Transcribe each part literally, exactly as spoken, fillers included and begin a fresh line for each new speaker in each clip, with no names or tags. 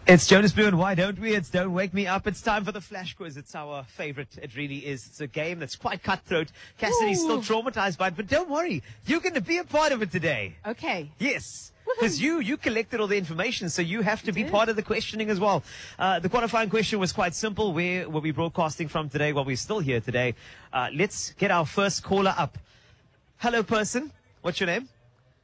It's Jonas Blue and Why Don't We? It's Don't Wake Me Up. It's time for the Flash Quiz. It's our favorite. It really is. It's a game that's quite cutthroat. Cassidy's still traumatized by it, but don't worry. You're going to be a part of it today.
Okay.
Yes. Because you, you collected all the information, so you have to be part of the questioning as well. Uh, the qualifying question was quite simple. Where were we broadcasting from today? Well, we're still here today. Uh, let's get our first caller up. Hello, person. What's your name?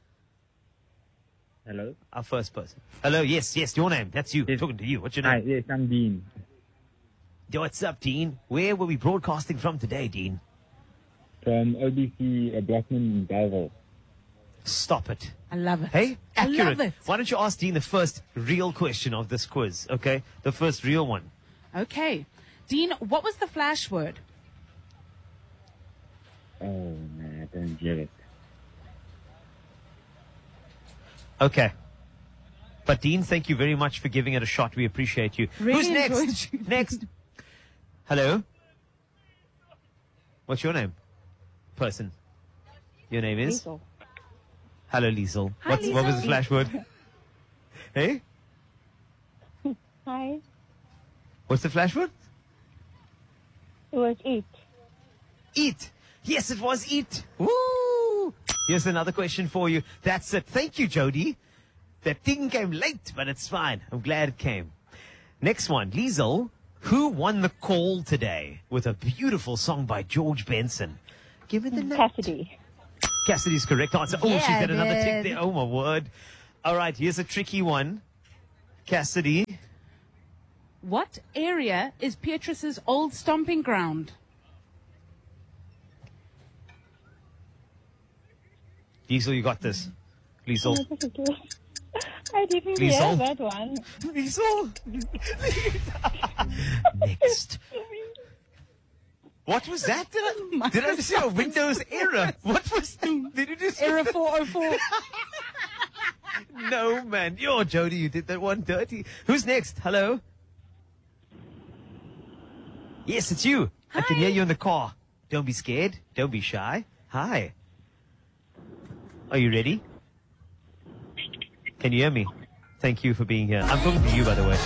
Hello?
Our first person. Hello, yes, yes, your name. That's you.
Yes.
Talking to you. What's your
Hi,
name?
yes, I'm Dean.
Yo, what's up, Dean? Where were we broadcasting from today, Dean?
From O B C uh, Blockman in Belleville.
Stop it.
I love it.
Hey?
I
Accurate.
love it.
Why don't you ask Dean the first real question of this quiz, okay? The first real one.
Okay. Dean, what was the flash word?
Oh, man, I don't get it.
Okay. But Dean, thank you very much for giving it a shot. We appreciate you.
Really
Who's next?
enjoyed you.
Next. Hello? What's your name? Person. Your name is?
Liesel.
Hello, Liesel.
Hi,
What's, what was the
Liesel.
flash word? Hey?
Hi.
What's the flash word?
It was eat.
Eat. Yes, it was eat. Woo! Here's another question for you. That's it. Thank you, Jody. That thing came late, but it's fine. I'm glad it came. Next one. Liesel, who won the call today with a beautiful song by George Benson? Give me the name.
Cassidy.
Cassidy's correct answer. Oh,
Yeah,
she did another tick
did.
there. Oh, my word. All right, here's a tricky one. Cassidy.
What area is Beatrice's old stomping ground?
Liesel, you got this. Liesel.
I didn't
Liesel.
hear that one.
Liesel. Next. What was that? Did I, did I see a Windows error? What was Did you just...
Error four oh four.
No, man. Yo, Jody, you did that one dirty. Who's next? Hello? Yes, it's you. I can hear you in the car. Don't be scared. Don't be shy. Hi. Are you ready? Can you hear me? Thank you for being here. I'm talking to you, by the way.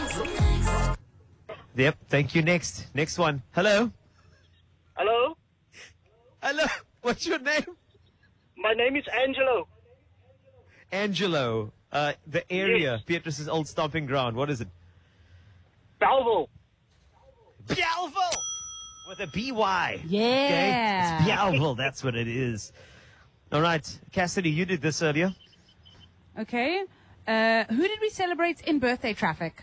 Yep. Thank you. Next. Next one. Hello?
Hello,
Hello? What's your name?
my name is Angelo.
Angelo. Uh, the area.
Yes.
Beatrice's old stomping ground. What is it?
Belleville.
Belleville! With a B Y.
Yeah.
Okay? It's Belleville. That's what it is. All right. Cassidy, you did this earlier.
Okay. Uh, who did we celebrate in birthday traffic?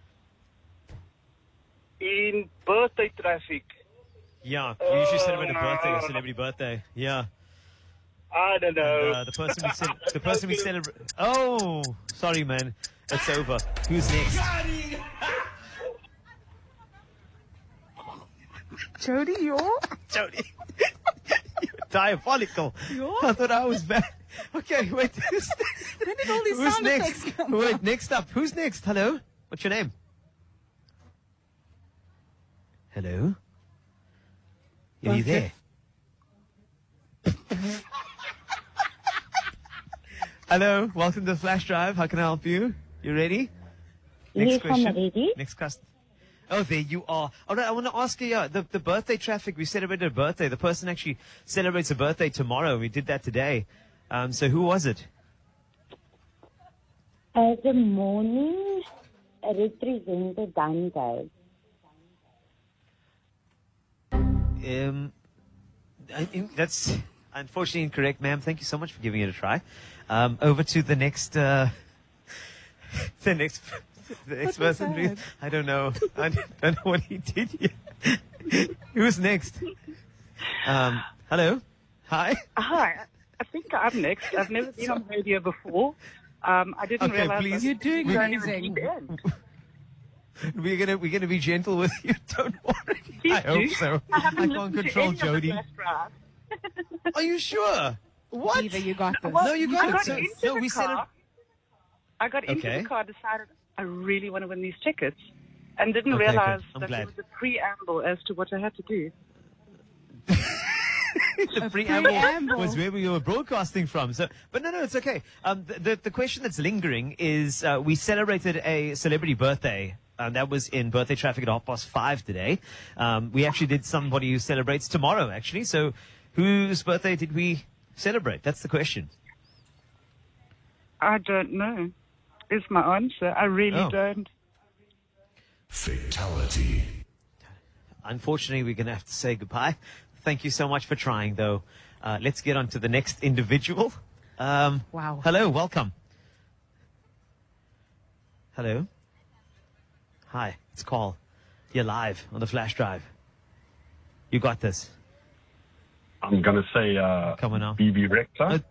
In birthday traffic.
Yeah. You usually celebrate a
Uh,
birthday, a celebrity birthday. Yeah.
I don't know.
Uh, the person we cel- the person we celebrate. Oh, sorry, man. It's over. Who's next?
Jody, you're?
Jody. You're diabolical. I thought I was bad. Okay, wait. Who's,
When did all these
who's
sound
next?
effects come
Wait,
from?
next up. Who's next? Hello? What's your name? Hello? Are you there? Hello, welcome to the Flash Drive. How can I help you? You ready?
Yes, I'm ready.
Next question. Oh, there you are. All right, I want to ask you, yeah, the, the birthday traffic, we celebrated a birthday. The person actually celebrates a birthday tomorrow. We did that today. Um, so who was it?
Uh, the morning represented Dante.
Um, I, I- that's unfortunately incorrect, ma'am. Thank you so much for giving it a try. Um, over to the next, uh, the next, the next
was
person.
that?
please. I don't know. I don't know what he did yet. Who's next? Um, hello? Hi?
Hi, I think I'm next. I've never been on radio before. Um, I didn't
Okay,
realize
please.
that
You're doing
we were in the
amazing.
deep end.
We're gonna, we're gonna be gentle with you. Don't worry.
Please
I hope
do.
so.
I
I
haven't
can't
listened to
control
any of the
Jody.
Flash Drive.
Are you sure? What?
Eva, you got this.
No, you got
I
it.
got
So-
into
no,
the
we said
car.
it.
I got into
Okay.
the car, decided I really want to win these tickets, and didn't
Okay,
realize
good. I'm
that
glad.
there was a preamble as to what I had to do.
the
A
preamble,
preamble.
was where we were broadcasting from. So, but no, no, it's okay. Um, the, the, the question that's lingering is uh, we celebrated a celebrity birthday. And that was in birthday traffic at half past five today. Um, we actually did somebody who celebrates tomorrow, actually. So whose birthday did we celebrate? That's the question.
I don't know. Is my answer. I really
Oh.
don't.
Fatality.
Unfortunately, we're going to have to say goodbye. Thank you so much for trying, though. Uh, let's get on to the next individual. Um,
Wow.
Hello, welcome. Hello. Hi, it's Carl. You're live on the flash drive. You got this.
I'm going to say uh,
Come on now.
B B Rexa.
Uh,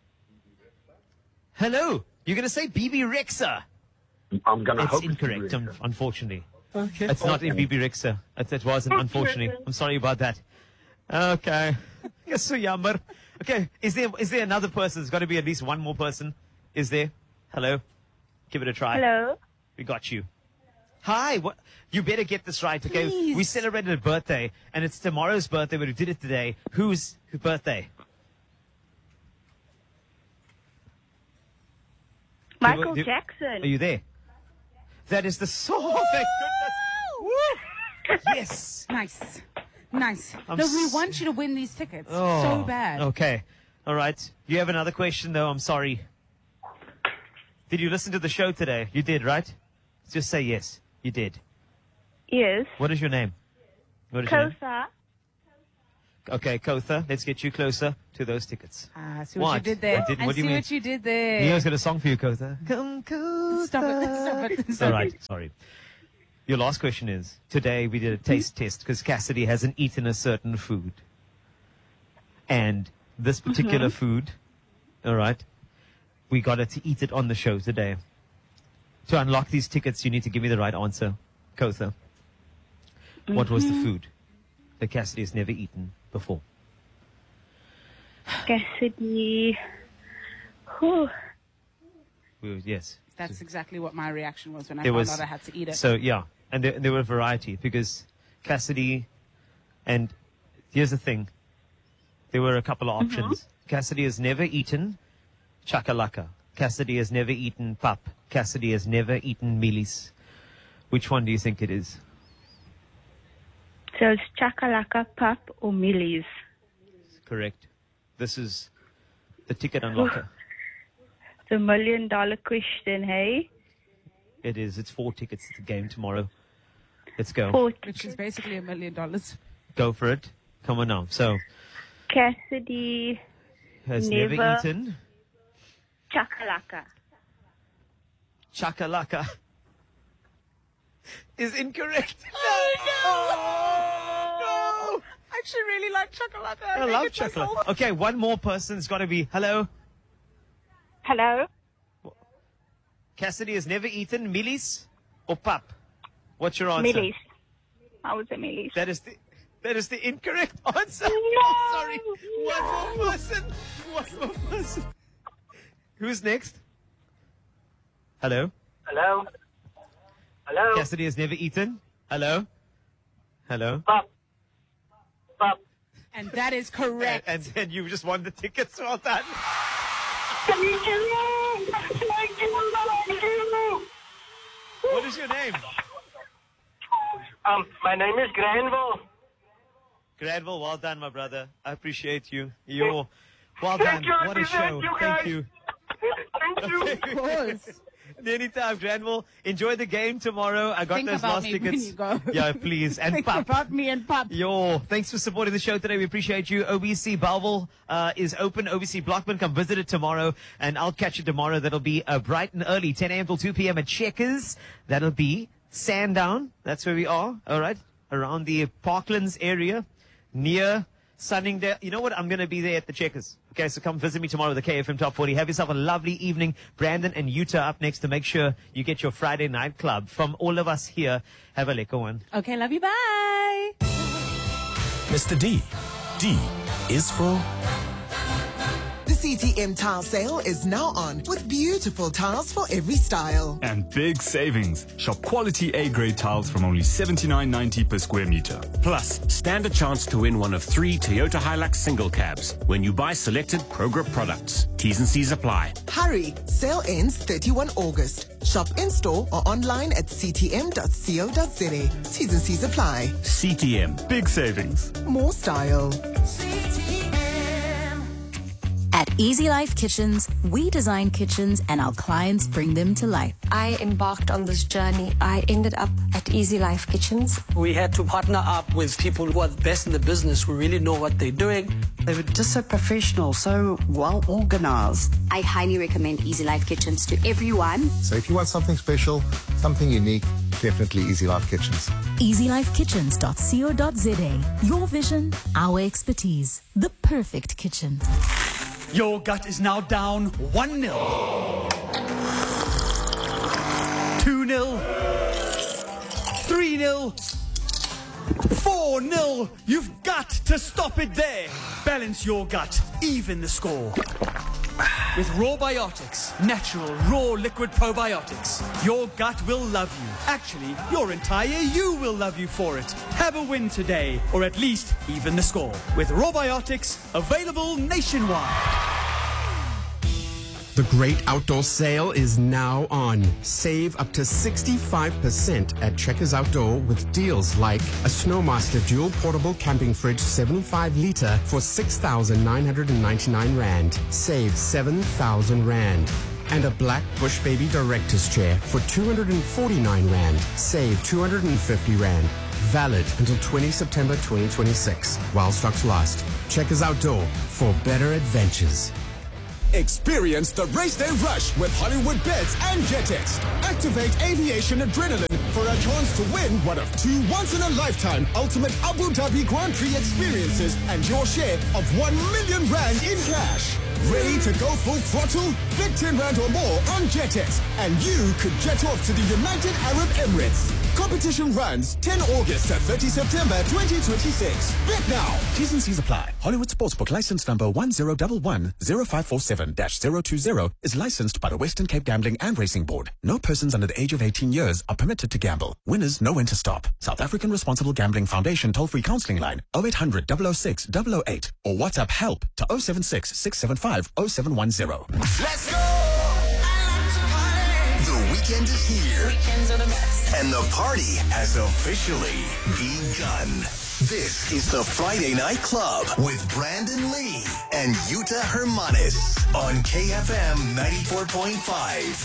Hello. You're going to say B B Rexa.
I'm going to
It's
hope
incorrect,
it's B B
un-
Rexa.
unfortunately.
Okay.
It's not in B B Rexa. It, it wasn't, unfortunately. I'm sorry about that. Okay. Yes, so jammer. Okay, is there is there another person? There's got to be at least one more person. Is there? Hello? Give it a try.
Hello.
We got you. Hi. What? You better get this right, okay?
Please.
We celebrated a birthday, and it's tomorrow's birthday, but we did it today. Whose whose birthday?
Michael
Do-
Jackson.
Are you there? That is the song. Thank goodness. Woo! Yes.
Nice. Nice.
I'm
no, we
s-
want you to win these tickets
Oh,
so bad.
Okay. All right. You have another question, though. I'm sorry. Did you listen to the show today? You did, right? Just say yes. You did.
Yes.
What is your name? What is your name?
Kosa.
Okay, Kotha. Let's get you closer to those tickets.
Ah, I see what,
What?
you did there.
I didn't-
I
what do
see
you mean?
what you did there.
Neo's got a song for you, Kotha. Come, Kotha.
Stop it. Stop it.
It's all right. Sorry. Your last question is, today we did a taste test because Cassidy hasn't eaten a certain food. And this particular food, all right, we got her to eat it on the show today. To unlock these tickets, you need to give me the right answer, Kotha. What was the food that Cassidy has never eaten before?
Cassidy. Whew.
We- Yes.
That's exactly what my reaction was when I
There
found
was-
out I had to eat it.
So, yeah. And there, there were a variety because Cassidy, and here's the thing, there were a couple of options. Cassidy has never eaten chakalaka. Cassidy has never eaten pap. Cassidy has never eaten milis. Which one do you think it is?
So it's chakalaka, pap, or millies.
Correct. This is the ticket unlocker.
The million dollar question, hey?
It is. It's four tickets to the game tomorrow. Let's go.
Four.
which is basically a million dollars.
Go for it. Come on now. So,
Cassidy,
has never,
Never.
eaten
chakalaka.
chakalaka. Is incorrect.
I actually really like chocolate.
I love chocolate. Okay, one more person's got to be. Hello.
Hello?
Cassidy has never eaten milis or pap. What's your answer?
Millies. I was a millies.
That is the that is the incorrect answer.
No!
Sorry. One more person. One more person. Who's next? Hello.
Hello? Hello?
Cassidy has never eaten. Hello. Hello.
Pop. Pop.
And that is
And,
correct.
and then you just won the tickets. Well done. What is your name?
Um, my name is Granville.
Granville, well done, my brother. I appreciate you. You're well done.
Thank you, I
What a
appreciate
show.
you
Thank
guys.
you.
Thank you.
Of course.
Anytime, Granville. Enjoy the game tomorrow. I got
Think
those
about
last
me when
tickets.
you go.
Yeah, please. And
Think
Pap.
about me and Pop.
Yo, thanks for supporting the show today. We appreciate you. O B C Belleville uh, is open. O B C Blockman, come visit it tomorrow. And I'll catch you tomorrow. That'll be uh, bright and early, ten a.m. till two p.m. at Checkers. That'll be Sandown. That's where we are. All right. Around the Parklands area near Sunningdale. You know what? I'm going to be there at the Checkers. Okay, so come visit me tomorrow with the K F M Top forty. Have yourself a lovely evening. Brandon and Utah up next to make sure you get your Friday night club. From all of us here, have a lekker one.
Okay, love you. Bye.
Mister D. D is for The C T M tile sale is now on with beautiful tiles for every style.
And big savings. Shop quality A-grade tiles from only seventy-nine ninety per square meter.
Plus, stand a chance to win one of three Toyota Hilux single cabs when you buy selected Progrip products. T's and C's apply.
Hurry, sale ends thirty-first of August. Shop in-store or online at c t m dot co dot z a. T's and C's apply.
C T M.
Big savings.
More style.
At Easy Life Kitchens, we design kitchens and our clients bring them to life.
I embarked on this journey. I ended up at Easy Life Kitchens.
We had to partner up with people who are the best in the business, who really know what they're doing.
They were just so professional, so well organized.
I highly recommend Easy Life Kitchens to everyone.
So if you want something special, something unique, definitely Easy Life Kitchens.
easy life kitchens dot co dot z a. Your vision, our expertise. The perfect kitchen.
Your gut is now down one nil. two nil. three nil. four nil. You've got to stop it there. Balance your gut. Even the score. With Raw Biotics, natural, raw liquid probiotics, your gut will love you. Actually, your entire you will love you for it. Have a win today, or at least even the score. With Raw Biotics, available nationwide.
The Great Outdoor Sale is now on. Save up to sixty-five percent at Checkers Outdoor with deals like a Snowmaster Dual Portable Camping Fridge seventy-five litre for six thousand nine hundred ninety-nine rand. Save seven thousand rand. And a Black Bush Baby Director's Chair for two hundred forty-nine rand. Save two hundred fifty rand. Valid until the twentieth of September twenty twenty-six. While stocks last. Checkers Outdoor for better adventures.
Experience the race day rush with Hollywood Bets and Jetex. Activate aviation adrenaline for a chance to win one of two once-in-a-lifetime ultimate Abu Dhabi Grand Prix experiences and your share of one million rand in cash. Ready to go full throttle? Bet ten rand or more on Jetex and you could jet off to the United Arab Emirates. Competition runs tenth of August to thirtieth of September twenty twenty-six. Bet now.
T's and C's apply. Hollywood Sportsbook license number one zero one one zero five four seven dash zero two zero is licensed by the Western Cape Gambling and Racing Board. No persons under the age of eighteen years are permitted to gamble. Winners know when to stop. South African Responsible Gambling Foundation toll-free counseling line oh eight hundred, double oh six, double oh eight or WhatsApp help to oh seven six, six seven five, oh seven one zero.
Let's go! The weekend is here.
Weekends are the best.
And the party has officially begun. This is the Friday Night Club with Brandon Lee and Yuta Hermanis on K F M ninety-four point five.